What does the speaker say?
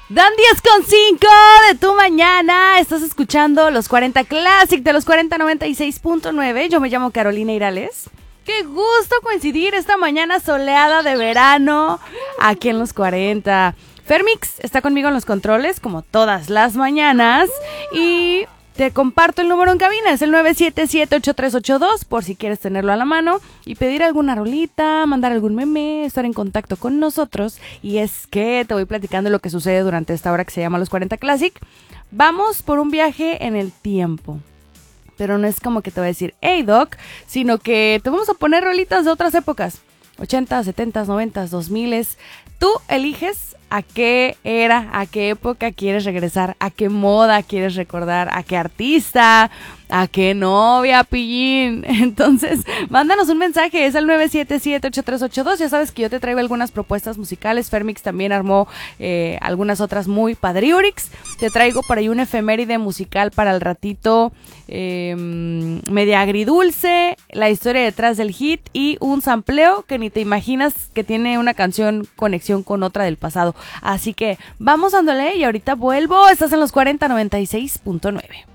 Dan 10:05 de tu mañana. Estás escuchando los 40 Classic de los 4096.9. Yo me llamo Carolina Irales. Qué gusto coincidir esta mañana soleada de verano aquí en los 40. Fermix está conmigo en los controles como todas las mañanas y te comparto el número en cabina, es el 977-8382 por si quieres tenerlo a la mano y pedir alguna rolita, mandar algún meme, estar en contacto con nosotros. Y es que te voy platicando lo que sucede durante esta hora que se llama Los 40 Classic. Vamos por un viaje en el tiempo, pero no es como que te voy a decir, hey Doc, sino que te vamos a poner rolitas de otras épocas, 80, 70, 90, 2000. Tú eliges a qué era, a qué época quieres regresar, a qué moda quieres recordar, a qué artista, a qué novia, pillín. Entonces, mándanos un mensaje, es el 977-8382. Ya sabes que yo te traigo algunas propuestas musicales. Fermix también armó algunas otras muy padriurix. Te traigo por ahí un efeméride musical para el ratito, media agridulce, la historia detrás del hit y un sampleo que ni te imaginas que tiene una canción conexión con otra del pasado. Así que vamos dándole y ahorita vuelvo. Estás en los 4096.9.